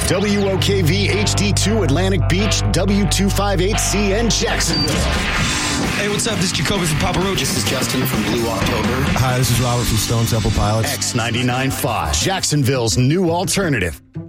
WOKV HD2 Atlantic Beach, W258CN Jacksonville. Hey, what's up? This is Jacoby from Papa Roach. This is Justin from Blue October. Hi, this is Robert from Stone Temple Pilots. X99 Fox, Jacksonville's new alternative.